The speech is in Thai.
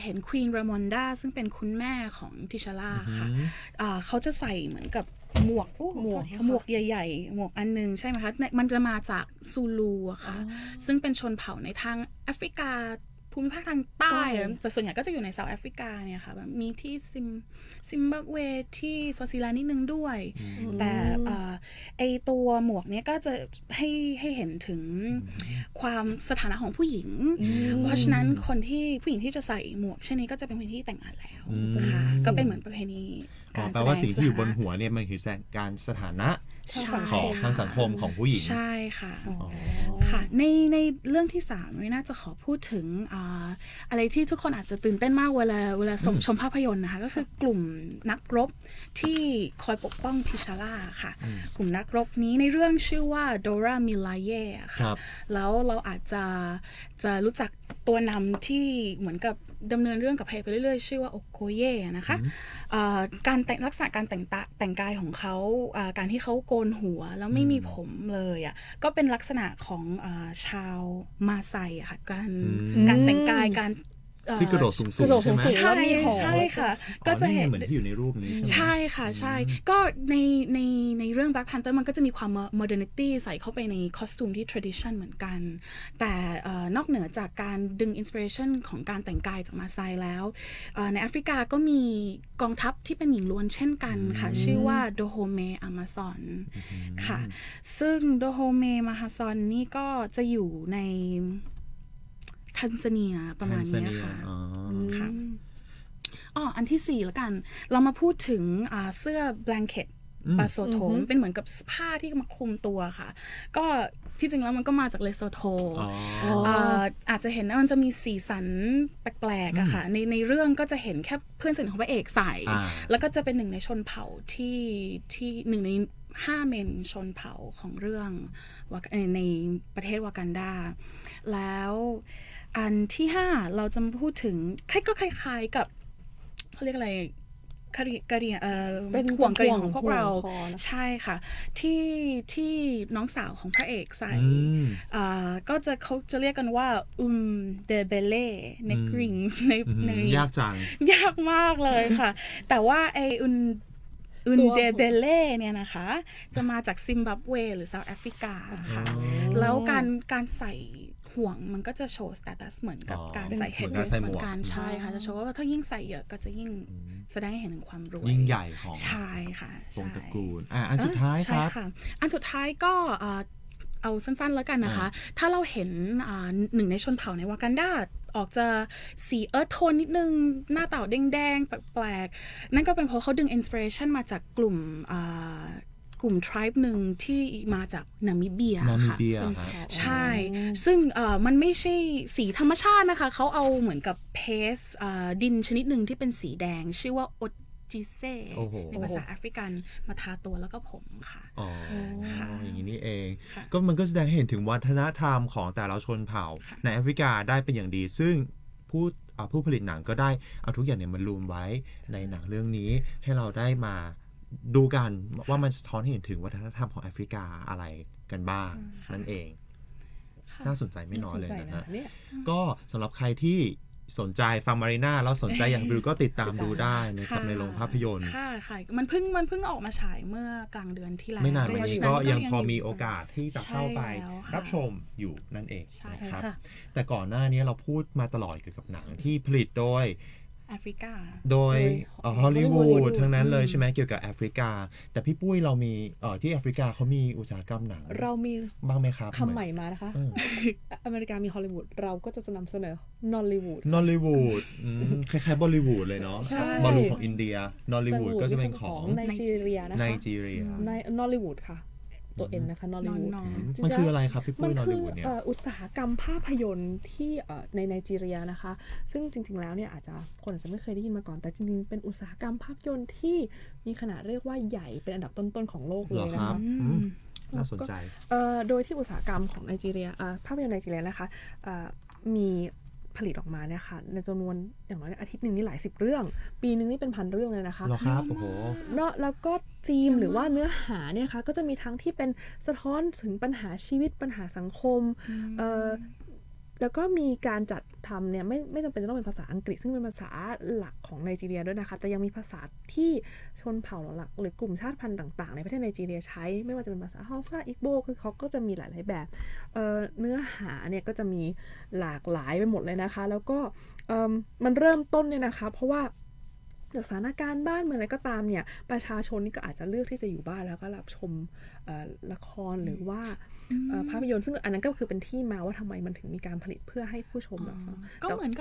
เห็นควีนรามอนดาซึ่งเป็นคุณแม่ของทิชาร่าค่ะเขาจะใส่เหมือนกับหมวกใหญ่ๆหมวกอันนึงใช่ไหมคะมันจะมาจากซูลูอะค่ะซึ่งเป็นชนเผ่าในทางแอฟริกาภูมิภาคทางใต้แต่ส่วนใหญ่ก็จะอยู่ในเซาท์แอฟริกาเนี่ยค่ะแบบมีที่ซิมบับเวที่สวาซิแลนด์นิดนึงด้วยแต่ไอตัวหมวกเนี้ยก็จะให้เห็นถึงความสถานะของผู้หญิงเพราะฉะนั้นผู้หญิงที่จะใส่หมวกเช่นนี้ก็จะเป็นคนที่แต่งงานแล้วค่ะก็เป็นเหมือนประเพณีการแปลว่าสิ่งที่อยู่บนหัวเนี่ยมันคือการสถานะของทางสังคมของผู้หญิงใช่ค่ะค่ะในเรื่องที่3ไม่น่าจะขอพูดถึงอะไรที่ทุกคนอาจจะตื่นเต้นมากเวลาชมภาพยนตร์นะคะก็คือกลุ่มนักรบที่คอยปกป้องทิชาร่าค่ะกลุ่มนักรบนี้ในเรื่องชื่อว่าโดรามิลาเย่ค่ะแล้วเราอาจจะรู้จักตัวนำที่เหมือนกับดำเนินเรื่องกับเพลไปเรื่อยๆชื่อว่าโอโกเย่นะคะการแต่งลักษณะการแต่งกายของเขาการที่เขาโกนหัวแล้วไม่มีผมเลยอ่ะก็เป็นลักษณะของชาวมาไซอะค่ะการแต่งกายการที่กระโดดสูงๆใช่ไหมใช่ค่ะก็จะเห็นเหมือนที่อยู่ในรูปนี้ใช่ค่ะใช่ก็ในเรื่อง Black Panther มันก็จะมีความ modernity ใส่เข้าไปในคอสตูมที่ tradition เหมือนกันแต่นอกเหนือจากการดึง inspiration ของการแต่งกายจากมาไซแล้วในแอฟริกาก็มีกองทัพที่เป็นหญิงล้วนเช่นกันค่ะชื่อว่าโดโฮเมอามาซอนค่ะซึ่งโดโฮเมมาฮาซอนนี่ก็จะอยู่ในทันซาเนียประมาณนี้ค่ะค่ะอันที่4แล้วกันเรามาพูดถึงเสื้อแบงเก็ตปาโซโทเป็นเหมือนกับผ้าที่มาคลุมตัวค่ะก็ที่จริงแล้วมันก็มาจากเลโซโทอาจจะเห็นว่ามันจะมีสีสันแปลกๆอะค่ะในเรื่องก็จะเห็นแค่เพื่อนสนิทของพระเอกใส่แล้วก็จะเป็นหนึ่งในชนเผ่าที่หนึ่งใน5 เมนชนเผ่าของเรื่องในประเทศวากันดาแล้วอันที่5เราจะมาพูดถึงก็คล้ายๆกับเขาเรียกอะไรกะเหรี่ยงเป็นห่วงกะเหรี่ยงของพวกเราใช่ค่ะที่น้องสาวของพระเอกใส่ก็เขาจะเรียกกันว่าเดเบเล่ในกริงส์ในยากจังยากมากเลยค่ะแต่ว่าไอเดเบเล่เนี่ยนะคะจะมาจากซิมบับเวหรือเซาท์แอฟริกาค่ะแล้วการใส่ห่วงมันก็จะโชว์สเตตัสเหมือนกับการใส่เฮดเดรสเหมือนกันใช่ค่ะจะโชว์ว่าถ้ายิ่งใส่เยอะก็จะยิ่งแสดงให้เห็นถึงความรวยยิ่งใหญ่ของใช่ค่ะวงตระกูลอันสุดท้ายครับอันสุดท้ายก็เอาสั้นๆแล้วกันนะคะถ้าเราเห็นหนึ่งในชนเผ่าในวากันดาออกจะสีเอิร์ธโทนนิดนึงหน้าเต่าแดงๆแปลกๆนั่นก็เป็นเพราะเขาดึงอินสปิเรชันมาจากกลุ่มtribe หนึ่งที่มาจากนามิเบียค่ะใช่ซึ่งมันไม่ใช่สีธรรมชาตินะคะเขาเอาเหมือนกับเพสดินชนิดหนึ่งที่เป็นสีแดงชื่อว่าโอจิเซ่ในภาษาแอฟริกันมาทาตัวแล้วก็ผมค่ะอย่างนี้นี่เองก็มันก็แสดงให้เห็นถึงวัฒนธรรมของแต่ละชนเผ่าในแอฟริกาได้เป็นอย่างดีซึ่งผู้ผลิตหนังก็ได้เอาทุกอย่างเนี่ยมารวมไว้ในหนังเรื่องนี้ให้เราได้มาดูกันว่ามันสะท้อนให้เห็นถึงวัฒนธรรมของแอฟริกาอะไรกันบ้างนั่นเองน่าสนใจไม่น้อยเลยนะฮะก็สำหรับใครที่สนใจฟังมารีน่าแล้วสนใจอยากดูก็ติดตามดูได้นะครับในโรงภาพยนตร์ค่ะมันเพิ่งออกมาฉายเมื่อกลางเดือนที่แล้วไม่นานมานี้ก็ยังพอมีโอกาสที่จะเข้าไปรับชมอยู่นั่นเองนะครับแต่ก่อนหน้านี้เราพูดมาตลอดเกี่ยวกับหนังที่ผลิตโดยแอฟริกาโดยฮอลลีวูดทั้งนั้นเลยใช่ไหมเกี่ยวกับแอฟริกาแต่พี่ปุ้ยเรามีที่แอฟริกาเขามีอุตสาหกรรมหนังเรามีบ้างไหมครับคำใหม่มานะคะอเมริกามีฮอลลีวูดเราก็จะนำเสนอนอลลีวูดคล้ายๆบอลลีวูดเลยเนาะบอลลีวูดของอินเดียนอลลีวูดก็จะเป็นของไนจีเรียนะคะนอลลีวูดค่ะตัวเอ็นนะคะนอลลีวูดมันคืออะไรครับพี่ปุ้ยนอลลีวูดเนี่ยอุตสาหกรรมภาพยนตร์ที่ในไนจีเรียนะคะซึ่งจริงๆแล้วเนี่ยอาจจะไม่เคยได้ยินมาก่อนแต่จริงๆเป็นอุตสาหกรรมภาพยนตร์ที่มีขนาดเรียกว่าใหญ่เป็นอันดับต้นๆของโลกเลยนะคะน่าสนใจโดยที่อุตสาหกรรมของไนจีเรียภาพยนตร์ไนจีเรียนะคะมีผลิตออกมาเนี่ยค่ะในจำนวนอย่างน้อยอาทิตย์หนึ่งนี่หลาย10เรื่องปีนึงนี่เป็น1,000เรื่องเลยนะคะครับโอ้โหแล้วก็ธีมหรือว่าเนื้อหาเนี่ยค่ะก็จะมีทั้งที่เป็นสะท้อนถึงปัญหาชีวิตปัญหาสังคมแล้วก็มีการจัดทำเนี่ยไม่จำเป็นจะต้องเป็นภาษาอังกฤษซึ่งเป็นภาษาหลักของไนจีเรียด้วยนะคะแต่ยังมีภาษาที่ชนเผ่าหลักหรือกลุ่มชาติพันธุ์ต่างๆในประเทศไนจีเรียใช้ไม่ว่าจะเป็นภาษาฮาวซาอิกโบคือเขาก็จะมีหลายๆแบบเนื้อหาเนี่ยก็จะมีหลากหลายไปหมดเลยนะคะแล้วก็มันเริ่มต้นเนี่ยนะคะเพราะว่าสถานการณ์บ้านเมืองอะไรก็ตามเนี่ยประชาชนนี่ก็อาจจะเลือกที่จะอยู่บ้านแล้วก็รับชมละครหรือว่าภาพยนตร์ซึ่งอันนั้นก็คือเป็นที่มาว่าทำไมมันถึงมีการผลิตเพื่อให้ผู้ชมก็เหมือนกับ